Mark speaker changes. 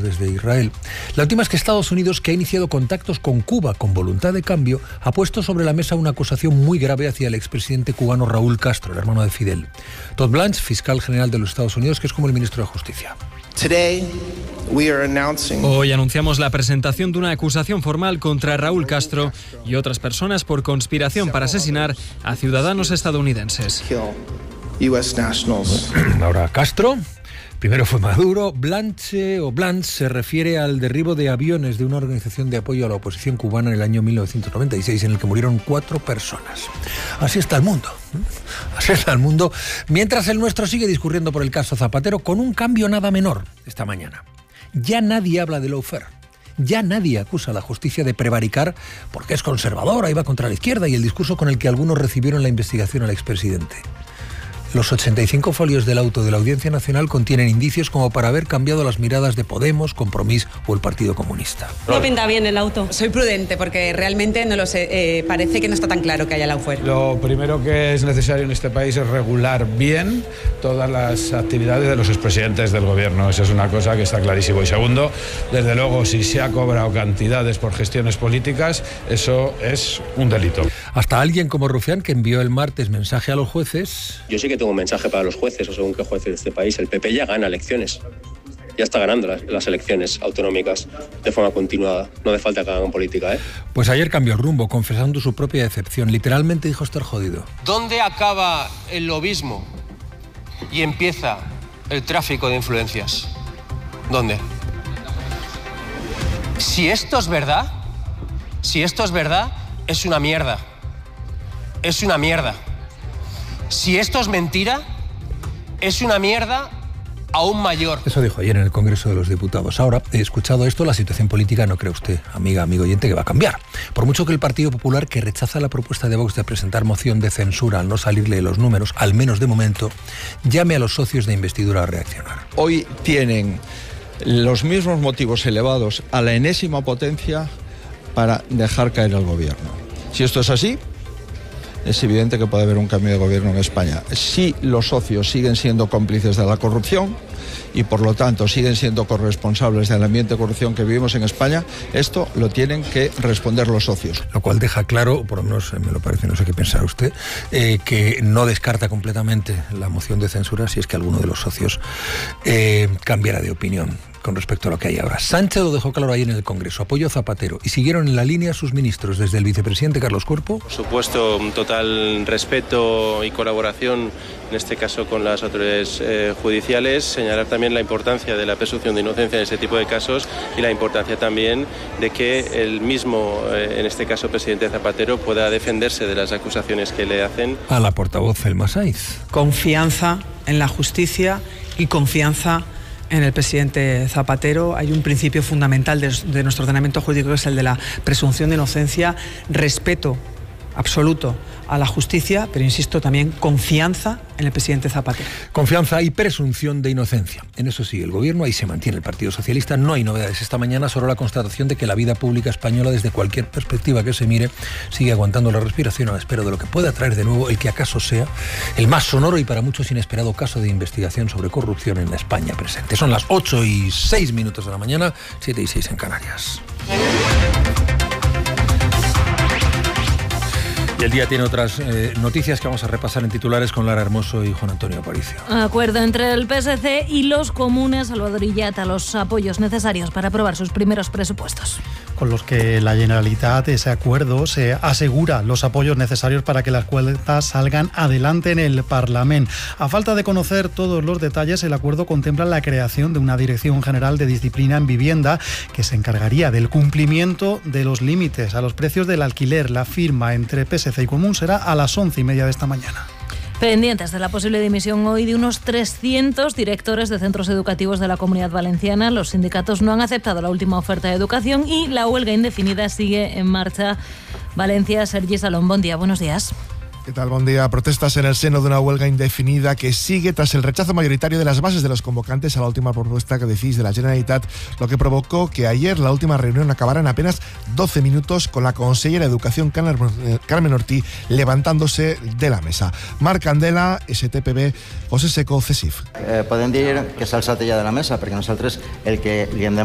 Speaker 1: desde Israel. La última es que Estados Unidos, que ha iniciado contactos con Cuba con voluntad de cambio, ha puesto sobre la mesa una acusación muy grave hacia el expresidente cubano Raúl Castro, el hermano de Fidel. Todd Blanche, fiscal general de los Estados Unidos, que es como el ministro de Justicia.
Speaker 2: Hoy anunciamos la presentación de una acusación formal contra Raúl Castro y otras personas por conspiración para asesinar a ciudadanos estadounidenses.
Speaker 1: Ahora Castro, primero fue Maduro. Blanche se refiere al derribo de aviones de una organización de apoyo a la oposición cubana en el año 1996, en el que murieron 4 personas. Así está el mundo. Así está el mundo. Mientras el nuestro sigue discurriendo por el caso Zapatero, con un cambio nada menor esta mañana. Ya nadie habla de lawfare. Ya nadie acusa a la justicia de prevaricar porque es conservadora y va contra la izquierda, y el discurso con el que algunos recibieron la investigación al expresidente. Los 85 folios del auto de la Audiencia Nacional contienen indicios como para haber cambiado las miradas de Podemos, Compromís o el Partido Comunista.
Speaker 3: No pinta bien el auto. Soy prudente porque realmente no lo sé. Parece que no está tan claro que haya lawfare.
Speaker 4: Lo primero que es necesario en este país es regular bien todas las actividades de los expresidentes del gobierno. Esa es una cosa que está clarísimo. Y segundo, desde luego, si se ha cobrado cantidades por gestiones políticas, eso es un delito.
Speaker 1: Hasta alguien como Rufián, que envió el martes mensaje a los jueces.
Speaker 5: Yo sí que tengo un mensaje para los jueces, o según qué jueces de este país. El PP ya gana elecciones. Ya está ganando las elecciones autonómicas de forma continuada. No hace falta que hagan política, ¿eh?
Speaker 1: Pues ayer cambió el rumbo, confesando su propia decepción. Literalmente dijo estar jodido.
Speaker 6: ¿Dónde acaba el lobismo y empieza el tráfico de influencias? ¿Dónde? Si esto es verdad, es una mierda. Es una mierda. Si esto es mentira, es una mierda aún mayor.
Speaker 1: Eso dijo ayer en el Congreso de los Diputados. Ahora, he escuchado esto, la situación política, no cree usted, amigo oyente, que va a cambiar. Por mucho que el Partido Popular, que rechaza la propuesta de Vox de presentar moción de censura al no salirle de los números, al menos de momento, llame a los socios de investidura a reaccionar.
Speaker 7: Hoy tienen los mismos motivos elevados a la enésima potencia para dejar caer al gobierno. Si esto es así, es evidente que puede haber un cambio de gobierno en España. Si los socios siguen siendo cómplices de la corrupción y por lo tanto siguen siendo corresponsables del ambiente de corrupción que vivimos en España, esto lo tienen que responder los socios.
Speaker 1: Lo cual deja claro, por lo menos me lo parece, no sé qué pensará usted, que no descarta completamente la moción de censura si es que alguno de los socios cambiara de opinión con respecto a lo que hay ahora. Sánchez lo dejó claro ahí en el Congreso, apoyo a Zapatero, y siguieron en la línea sus ministros, desde el vicepresidente Carlos Cuerpo.
Speaker 5: Por supuesto, un total respeto y colaboración, en este caso con las autoridades judiciales, señalar también la importancia de la presunción de inocencia en este tipo de casos y la importancia también de que el mismo, en este caso presidente Zapatero, pueda defenderse de las acusaciones que le hacen.
Speaker 1: A la portavoz Elma Saiz.
Speaker 3: Confianza en la justicia y confianza en el presidente Zapatero. Hay un principio fundamental de nuestro ordenamiento jurídico, que es el de la presunción de inocencia, respeto absoluto a la justicia, pero insisto, también confianza en el presidente Zapatero.
Speaker 1: Confianza y presunción de inocencia. En eso sí, el gobierno, ahí se mantiene el Partido Socialista. No hay novedades esta mañana, solo la constatación de que la vida pública española, desde cualquier perspectiva que se mire, sigue aguantando la respiración a la espera de lo que pueda traer de nuevo el que acaso sea el más sonoro y para muchos inesperado caso de investigación sobre corrupción en la España presente. Son las 8:06 de la mañana, 7:06 en Canarias. Y el día tiene otras noticias que vamos a repasar en titulares con Lara Hermoso y Juan Antonio Aparicio.
Speaker 8: Acuerdo entre el PSC y los comunes, Salvador Illa, los apoyos necesarios para aprobar sus primeros presupuestos.
Speaker 9: Con los que la Generalitat, ese acuerdo, se asegura los apoyos necesarios para que las cuentas salgan adelante en el Parlamento. A falta de conocer todos los detalles, el acuerdo contempla la creación de una Dirección General de Disciplina en Vivienda que se encargaría del cumplimiento de los límites a los precios del alquiler. La firma entre PSC y Común será a las 11:30 de esta mañana.
Speaker 8: Pendientes de la posible dimisión hoy de unos 300 directores de centros educativos de la Comunidad Valenciana. Los sindicatos no han aceptado la última oferta de educación y la huelga indefinida sigue en marcha. Valencia, Sergi Salón, buen día, buenos días.
Speaker 10: ¿Qué tal? Buen día. Protestas en el seno de una huelga indefinida que sigue tras el rechazo mayoritario de las bases de los convocantes a la última propuesta que decís de la Generalitat, lo que provocó que ayer la última reunión acabara en apenas 12 minutos con la consellera de Educación Carmen Ortí levantándose de la mesa. Marc Candela, STPB, José Seco, CESIF.
Speaker 11: Podem dir que s'ha alçat ja de la mesa perquè nosaltres el que li hem demanat